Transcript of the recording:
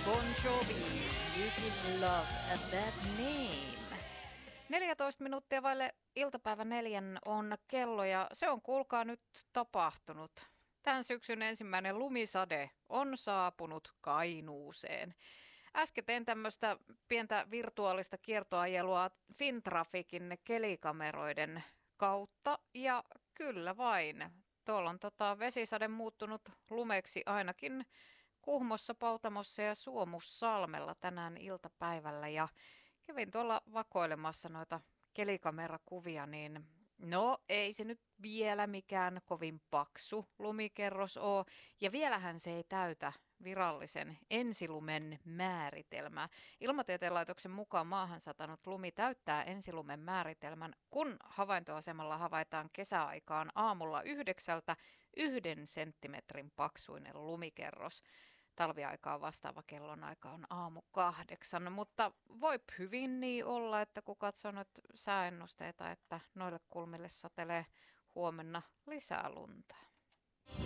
Bon Jovi, You Give Love a Bad Name. 14 minuuttia vaille iltapäivä 4 on kello ja se on kuulkaa nyt tapahtunut. Tämän syksyn ensimmäinen lumisade on saapunut Kainuuseen. Äsken tein tämmöistä pientä virtuaalista kiertoajelua Fintraficin kelikameroiden kautta ja kyllä vain. Tuolla on vesisade muuttunut lumeksi ainakin Kuhmossa, Paltamossa ja Suomussalmella tänään iltapäivällä ja kävin tuolla vakoilemassa noita kelikamerakuvia, niin no ei se nyt vielä mikään kovin paksu lumikerros ole ja vielähän se ei täytä virallisen ensilumen määritelmää. Ilmatieteen laitoksen mukaan maahan satanut lumi täyttää ensilumen määritelmän, kun havaintoasemalla havaitaan kesäaikaan aamulla 9 1 senttimetrin paksuinen lumikerros. Talviaikaa vastaava kellonaika on aamu 8, mutta voi hyvin niin olla, että kun katsoo noita sääennusteita, että noille kulmille satelee huomenna lisää lunta.